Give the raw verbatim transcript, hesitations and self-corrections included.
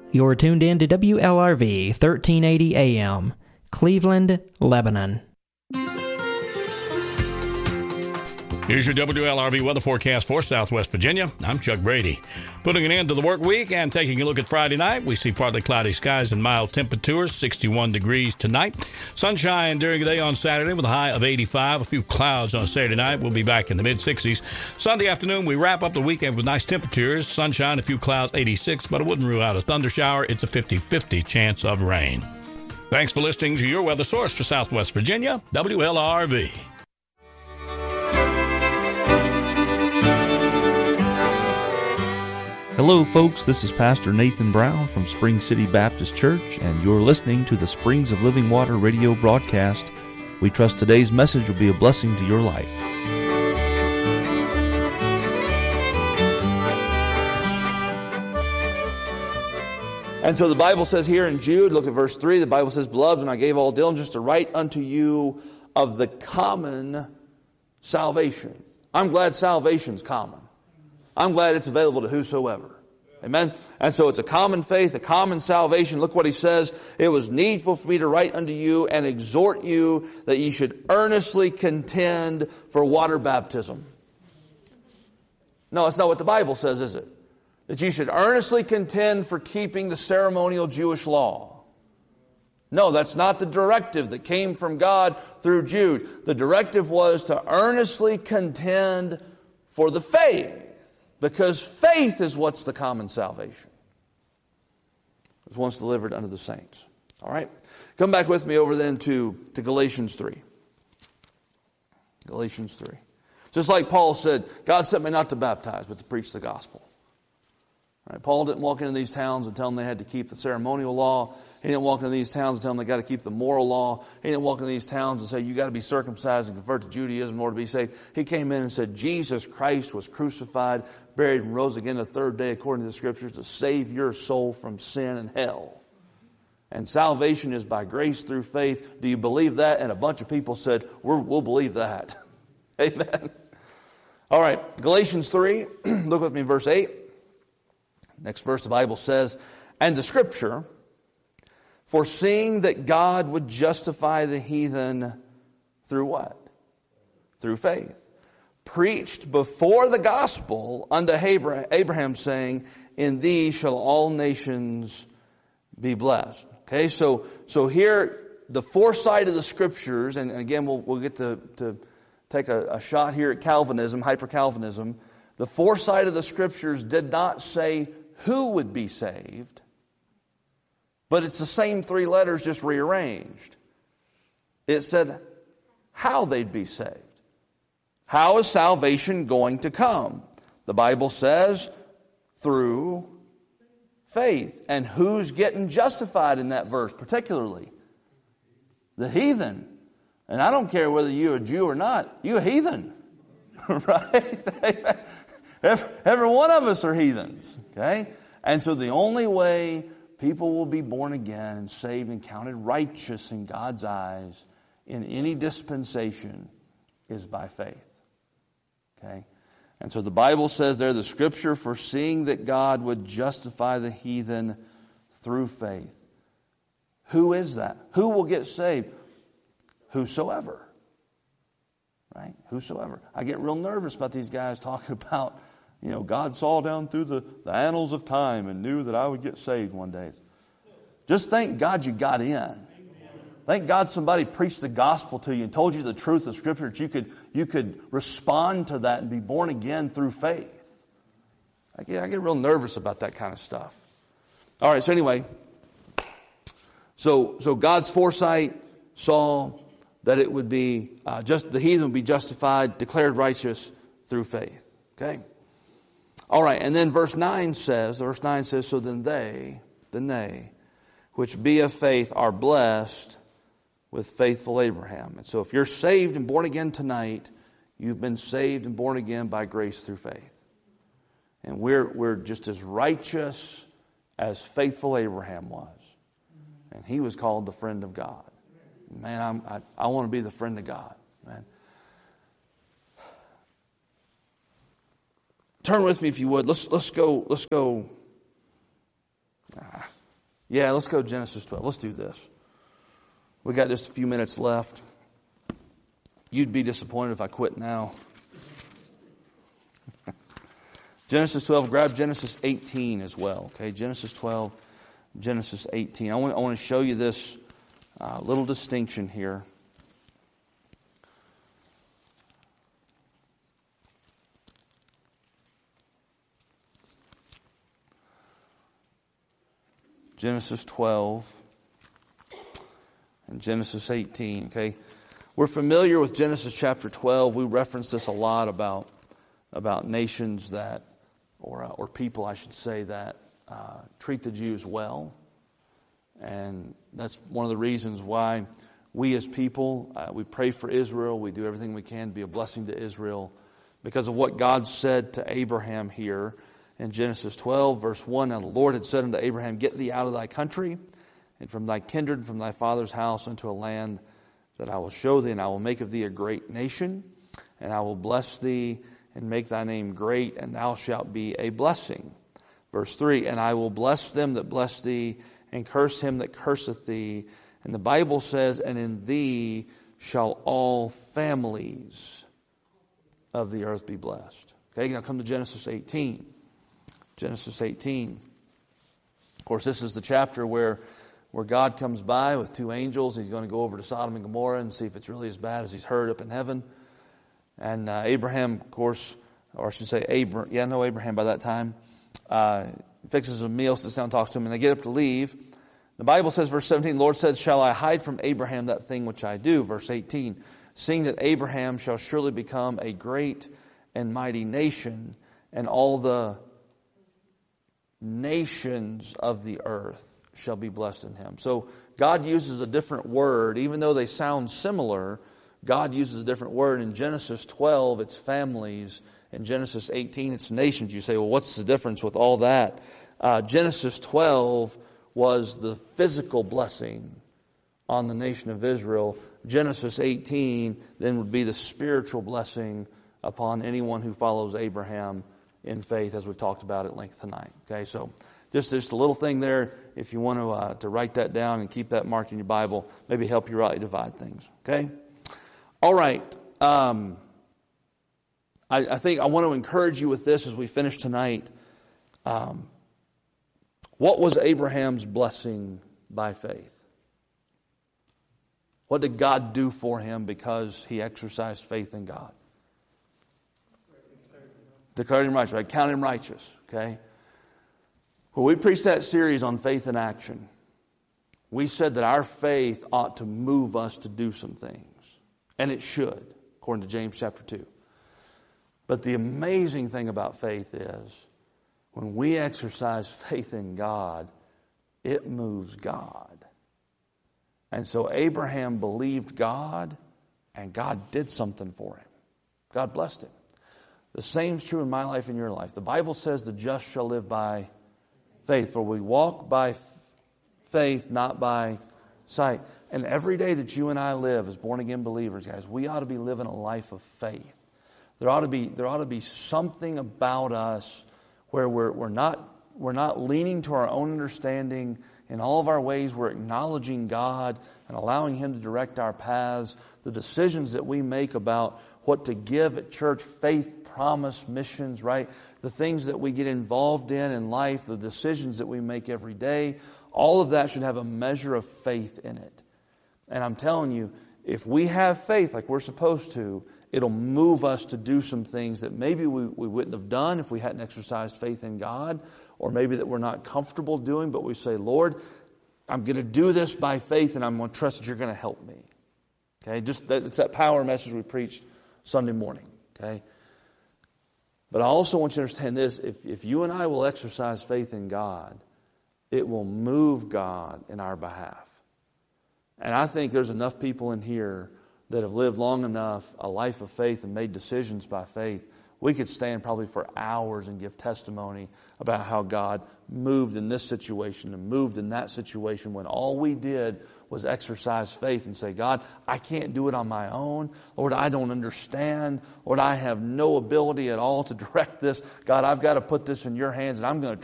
You're tuned in to W L R V thirteen eighty A M, Cleveland, Lebanon. Here's your W L R V weather forecast for Southwest Virginia. I'm Chuck Brady. Putting an end to the work week and taking a look at Friday night, we see partly cloudy skies and mild temperatures, sixty-one degrees tonight. Sunshine during the day on Saturday with a high of eighty-five. A few clouds on Saturday night. We'll be back in the mid-sixties. Sunday afternoon, we wrap up the weekend with nice temperatures. Sunshine, a few clouds, eighty-six, but I wouldn't rule out a thunder shower. It's a fifty-fifty chance of rain. Thanks for listening to your weather source for Southwest Virginia, W L R V. Hello, folks. This is Pastor Nathan Brown from Spring City Baptist Church, and you're listening to the Springs of Living Water radio broadcast. We trust today's message will be a blessing to your life. And so the Bible says here in Jude, look at verse three, the Bible says, Beloved, when I gave all diligence to write unto you of the common salvation. I'm glad salvation's common. I'm glad it's available to whosoever. Amen? And so it's a common faith, a common salvation. Look what he says. It was needful for me to write unto you and exhort you that ye should earnestly contend for water baptism. No, that's not what the Bible says, is it? That you should earnestly contend for keeping the ceremonial Jewish law. No, that's not the directive that came from God through Jude. The directive was to earnestly contend for the faith. Because faith is what's the common salvation. It was once delivered unto the saints. All right? Come back with me over then to, to Galatians three. Galatians three. Just like Paul said, God sent me not to baptize, but to preach the gospel. All right? Paul didn't walk into these towns and tell them they had to keep the ceremonial law. He didn't walk into these towns and tell them they got to keep the moral law. He didn't walk into these towns and say, you got to be circumcised and convert to Judaism in order to be saved. He came in and said, Jesus Christ was crucified, buried, and rose again the third day according to the Scriptures to save your soul from sin and hell. And salvation is by grace through faith. Do you believe that? And a bunch of people said, We're, we'll believe that. Amen. All right, Galatians three, look with me in verse eight. Next verse, the Bible says, And the Scripture, foreseeing that God would justify the heathen through what? Through faith. Preached before the gospel unto Abraham, saying, In thee shall all nations be blessed. Okay, so so here, the foresight of the Scriptures, and again, we'll, we'll get to, to take a, a shot here at Calvinism, hyper-Calvinism. The foresight of the Scriptures did not say who would be saved, but it's the same three letters just rearranged. It said how they'd be saved. How is salvation going to come? The Bible says through faith. And who's getting justified in that verse particularly? The heathen. And I don't care whether you're a Jew or not. You're a heathen. Right? every, every one of us are heathens. Okay? And so the only way people will be born again and saved and counted righteous in God's eyes in any dispensation is by faith. Okay? And so the Bible says there, the Scripture foreseeing that God would justify the heathen through faith. Who is that? Who will get saved? Whosoever. Right? Whosoever. I get real nervous about these guys talking about, you know, God saw down through the, the annals of time and knew that I would get saved one day. Just thank God you got in. Thank God somebody preached the gospel to you and told you the truth of Scripture that you could, you could respond to that and be born again through faith. I get, I get real nervous about that kind of stuff. All right, so anyway, so so God's foresight saw that it would be uh, just the heathen would be justified, declared righteous through faith. Okay. All right, and then verse nine says, verse nine says, so then they, then they, which be of faith, are blessed with faithful Abraham. And so if you're saved and born again tonight, you've been saved and born again by grace through faith. And we're we're just as righteous as faithful Abraham was. And he was called the friend of God. Man, I'm, I, I want to be the friend of God. Man. Turn with me if you would. Let's let's go. Let's go. Ah, Yeah, let's go to Genesis twelve. Let's do this. We got just a few minutes left. You'd be disappointed if I quit now. Genesis twelve, grab Genesis eighteen as well. Okay, Genesis twelve, Genesis eighteen. I want, I want to show you this uh, little distinction here. Genesis twelve and Genesis eighteen. Okay, we're familiar with Genesis chapter twelve. We reference this a lot about about nations that, or uh, or people, I should say, that uh, treat the Jews well, and that's one of the reasons why we as people uh, we pray for Israel. We do everything we can to be a blessing to Israel because of what God said to Abraham here. In Genesis twelve, verse one, now the Lord had said unto Abraham, get thee out of thy country, and from thy kindred, and from thy father's house, unto a land that I will show thee, and I will make of thee a great nation, and I will bless thee, and make thy name great, and thou shalt be a blessing. Verse three, and I will bless them that bless thee, and curse him that curseth thee. And the Bible says, and in thee shall all families of the earth be blessed. Okay, now come to Genesis eighteen. Genesis eighteen. Of course, this is the chapter where, where God comes by with two angels. He's going to go over to Sodom and Gomorrah and see if it's really as bad as he's heard up in heaven. And uh, Abraham, of course, or I should say Abraham, yeah, no Abraham by that time, uh, fixes a meal, sits down and talks to him, and they get up to leave. The Bible says, verse seventeen, the Lord said, shall I hide from Abraham that thing which I do? Verse eighteen, seeing that Abraham shall surely become a great and mighty nation, and all the nations of the earth shall be blessed in him. So God uses a different word, even though they sound similar. God uses a different word. In Genesis twelve, it's families. In Genesis eighteen, it's nations. You say, well, what's the difference with all that? Uh, Genesis twelve was the physical blessing on the nation of Israel. Genesis eighteen then would be the spiritual blessing upon anyone who follows Abraham in faith, as we've talked about at length tonight. Okay, so just just a little thing there. If you want to uh, to write that down and keep that marked in your Bible, maybe help you rightly divide things. Okay, all right. Um, I, I think I want to encourage you with this as we finish tonight. Um, what was Abraham's blessing by faith? What did God do for him because he exercised faith in God? Declared him righteous, right? Count him righteous, okay? When we preached that series on faith in action, we said that our faith ought to move us to do some things. And it should, according to James chapter two. But the amazing thing about faith is, when we exercise faith in God, it moves God. And so Abraham believed God, and God did something for him. God blessed him. The same is true in my life and your life. The Bible says the just shall live by faith. For we walk by faith, not by sight. And every day that you and I live as born-again believers, guys, we ought to be living a life of faith. There ought to be, there ought to be something about us where we're, we're, not, we're not leaning to our own understanding. In all of our ways, we're acknowledging God and allowing Him to direct our paths. The decisions that we make about what to give at church, faith, promise, missions, right? The things that we get involved in in life, the decisions that we make every day, all of that should have a measure of faith in it. And I'm telling you, if we have faith like we're supposed to, it'll move us to do some things that maybe we, we wouldn't have done if we hadn't exercised faith in God, or maybe that we're not comfortable doing, but we say, Lord, I'm going to do this by faith, and I'm going to trust that you're going to help me. Okay, just that, it's that power message we preached Sunday morning. Okay. But I also want you to understand this. If, if you and I will exercise faith in God, it will move God in our behalf. And I think there's enough people in here that have lived long enough, a life of faith, and made decisions by faith. We could stand probably for hours and give testimony about how God moved in this situation and moved in that situation when all we did was exercise faith and say, God, I can't do it on my own. Lord, I don't understand. Lord, I have no ability at all to direct this. God, I've got to put this in your hands, and I'm going to